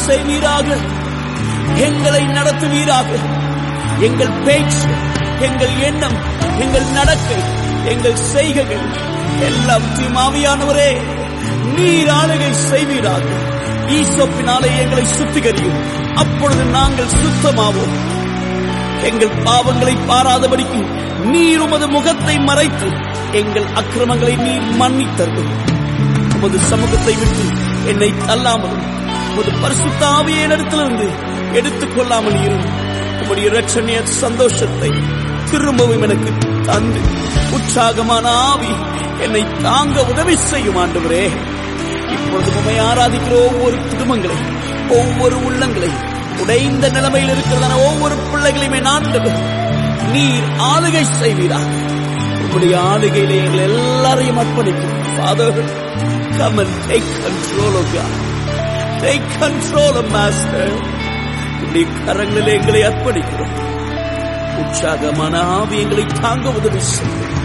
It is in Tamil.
செய்வீராக. எங்களை நடத்துவீராக. எங்கள் பேச்சு, எங்கள் எண்ணம், எங்கள் நடக்கை, எங்கள் செய்கைகள் எல்லாம் தீமாவியானவரே நீர் ஆளுகை செய்வீராக. ஈசோப்பினாலே எங்களை சுத்திகரியும், அப்பொழுது நாங்கள் சுத்தமாவோம். எங்கள் பாவங்களை பாராதபடிக்கு நீர் உமது முகத்தை மறைத்து எங்கள் அக்கிரமங்களை நீர் மன்னித்தருளும். உமது சமூகத்தை விட்டு என்னை தள்ளாமலும் உமது பரிசுத்த ஆவியை என்னிடத்திலிருந்து எடுத்துக் கொள்ளாமல் இரும். உம்முடைய இரட்சணிய சந்தோஷத்தை திரும்பவும் எனக்கு தந்து உற்சாகமான ஆவி என்னை தாங்க உதவி செய்யும் ஆண்டவரே. இப்பொழுது உம்மை ஆராதிக்கிற ஒவ்வொரு குடும்பங்களை, ஒவ்வொரு உள்ளங்களை, உடைந்த நிலைமையில் இருக்கிறதான ஒவ்வொரு பிள்ளைகளையுமே ஆண்டவர் நீர் ஆளுகை செய்வீராக. உம்முடைய ஆளுகையிலே எங்கள் எல்லாரையும் அர்ப்பணிக்கும். Father, come and take control of God. Take control of Master. உம்முடைய கரங்களிலே எங்களை அர்ப்பணிக்கிறோம். உற்சாகமான ஆவி எங்களை தாங்க உதவி செய்யும்.